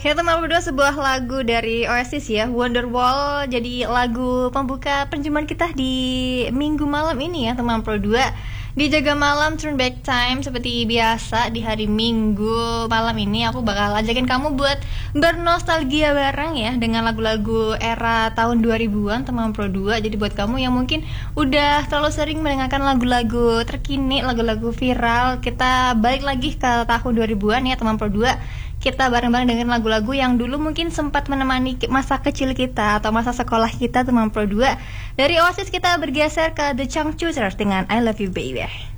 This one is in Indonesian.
Ya teman berdua, sebuah lagu dari Oasis ya, Wonderwall, jadi lagu pembuka perjumpaan kita di minggu malam ini ya teman berdua. Di Jaga Malam Turn Back Time, seperti biasa di hari Minggu malam ini aku bakal ajakin kamu buat bernostalgia bareng ya dengan lagu-lagu era tahun 2000-an teman Pro 2. Jadi buat kamu yang mungkin udah terlalu sering mendengarkan lagu-lagu terkini, lagu-lagu viral, kita balik lagi ke tahun 2000-an ya teman Pro 2. Kita bareng-bareng dengan lagu-lagu yang dulu mungkin sempat menemani masa kecil kita atau masa sekolah kita teman Pro 2. Dari Oasis kita bergeser ke The Changchusers dengan I Love You Baby.